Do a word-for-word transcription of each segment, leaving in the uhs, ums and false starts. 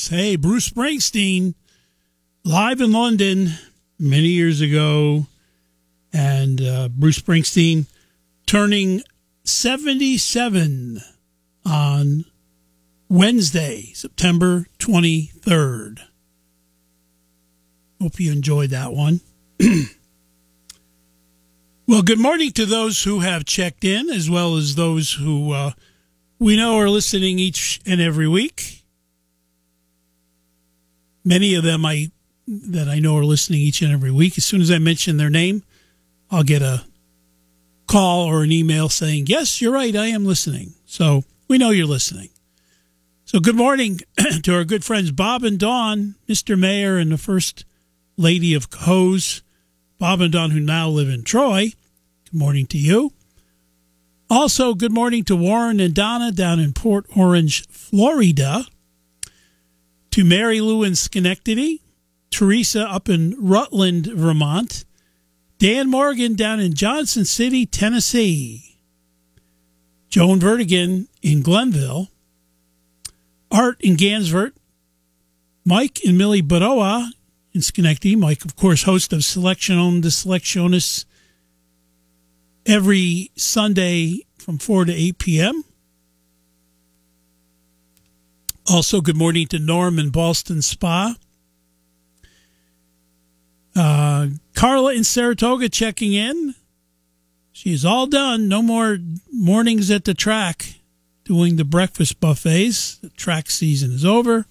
Yes. Hey, Bruce Springsteen, live in London many years ago. And uh, Bruce Springsteen turning seventy-seven on Wednesday, September twenty-third. Hope you enjoyed that one. Well, good morning to those who have checked in, as well as those who uh, we know are listening each and every week. Many of them I that I know are listening each and every week. As soon as I mention their name, I'll get a call or an email saying, yes, you're right, I am listening. So we know you're listening. So good morning to our good friends Bob and Dawn, Mister Mayor and the First Lady of Cohoes. Bob and Dawn, who now live in Troy. Good morning to you. Also, good morning to Warren and Donna down in Port Orange, Florida. To Mary Lou in Schenectady. Teresa up in Rutland, Vermont. Dan Morgan down in Johnson City, Tennessee. Joan Vertigan in Glenville. Art in Gansvert. Mike and Millie Baroa in Schenectady. Mike, of course, host of Selection on the Selectionists every Sunday from four to eight p.m. Also, good morning to Norm in Ballston Spa. Uh, Carla in Saratoga checking in. She is all done. No more mornings at the track doing the breakfast buffets. The track season is over.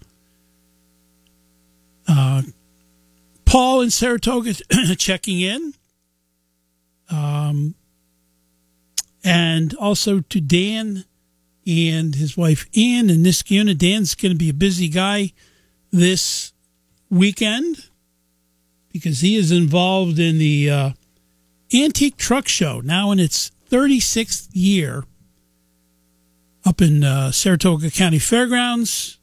Uh, Paul in Saratoga checking in. Um, and also to Dan and his wife Ann in Niskayuna. Dan's going to be a busy guy this weekend because he is involved in the uh, Antique Truck Show, now in its thirty-sixth year, up in uh, Saratoga County Fairgrounds.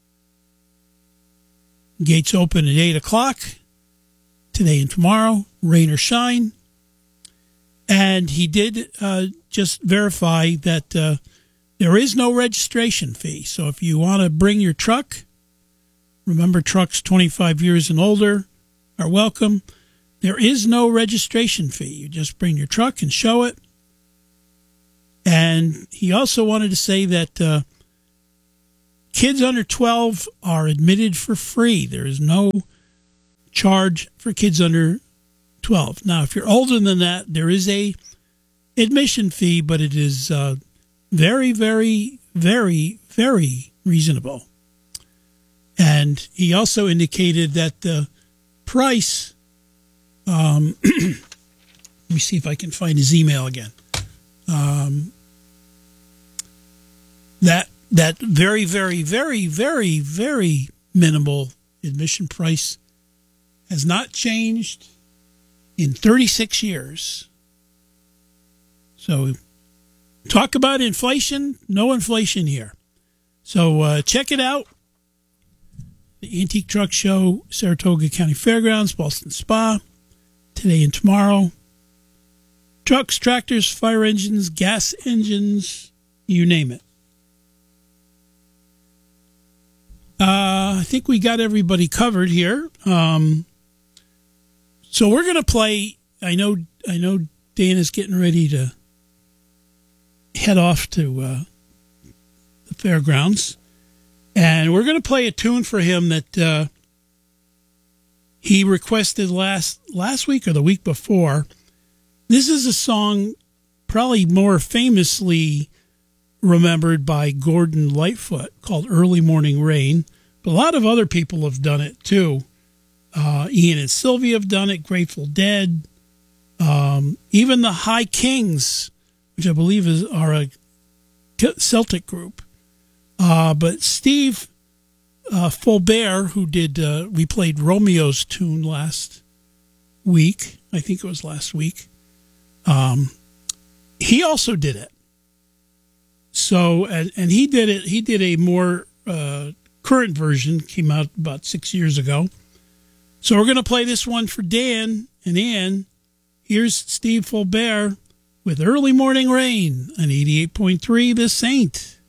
Gates open at eight o'clock today and tomorrow, rain or shine. And he did uh, just verify that uh, there is no registration fee. So if you want to bring your truck, remember trucks twenty-five years and older are welcome. There is no registration fee. You just bring your truck and show it. And he also wanted to say that uh, kids under twelve are admitted for free. There is no charge for kids under twelve. Now, if you're older than that, there is a admission fee, but it is uh, very, very, very, very reasonable. And he also indicated that the price, um, let me see if I can find his email again. Um, that that very, very, very, very, very minimal admission price has not changed in thirty-six years. So talk about inflation, no inflation here. So uh, check it out. The Antique Truck Show, Saratoga County Fairgrounds, Ballston Spa, today and tomorrow. Trucks, tractors, fire engines, gas engines, you name it. Uh, I think we got everybody covered here. Um, so we're going to play. I know. I know. Dana's getting ready to head off to uh, the fairgrounds, and we're going to play a tune for him that uh, he requested last last week or the week before. This is a song probably more famously remembered by Gordon Lightfoot called Early Morning Rain, but a lot of other people have done it too. Uh, Ian and Sylvia have done it, Grateful Dead, um, even the High Kings, which I believe is are a Celtic group. Uh, but Steve uh, Fulbert, who did, uh, we played Romeo's tune last week, I think it was last week, um, he also did it. So, and, and he did it, he did a more uh, current version, came out about six years ago. So we're going to play this one for Dan and Ann. Here's Steve Fulbert with Early Morning Rain on eighty-eight point three The Saint.